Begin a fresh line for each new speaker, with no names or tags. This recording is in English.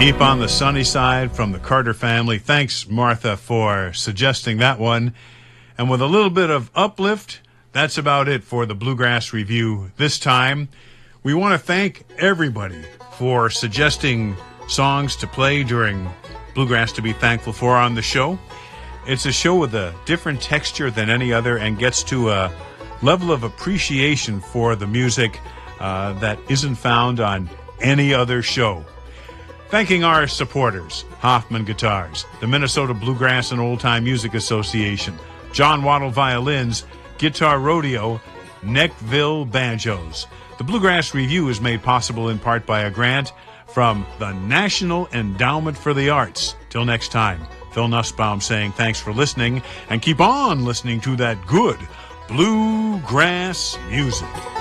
Keep on the sunny side from the Carter family. Thanks, Martha, for suggesting that one. And with a little bit of uplift, that's about it for the Bluegrass Review this time. We want to thank everybody for suggesting songs to play during Bluegrass to be Thankful For on the show. It's a show with a different texture than any other and gets to a level of appreciation for the music that isn't found on any other show. Thanking our supporters, Hoffman Guitars, the Minnesota Bluegrass and Old Time Music Association, John Waddle Violins, Guitar Rodeo, Neckville Banjos. The Bluegrass Review is made possible in part by a grant from the National Endowment for the Arts. Till next time, Phil Nussbaum saying thanks for listening, and keep on listening to that good bluegrass music.